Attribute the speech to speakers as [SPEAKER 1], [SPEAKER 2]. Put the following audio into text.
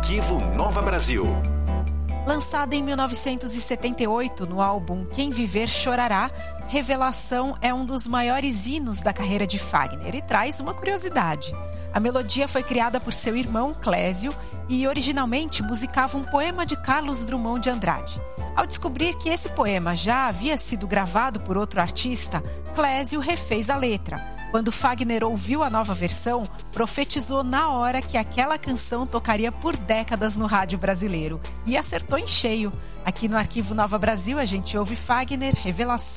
[SPEAKER 1] Arquivo Nova Brasil.
[SPEAKER 2] Lançada em 1978 no álbum Quem Viver Chorará, Revelação é um dos maiores hinos da carreira de Fagner e traz uma curiosidade. A melodia foi criada por seu irmão Clésio e originalmente musicava um poema de Carlos Drummond de Andrade. Ao descobrir que esse poema já havia sido gravado por outro artista, Clésio refez a letra. Quando Fagner ouviu a nova versão, profetizou na hora que aquela canção tocaria por décadas no rádio brasileiro. E acertou em cheio. Aqui no Arquivo Nova Brasil, a gente ouve Fagner, Revelação.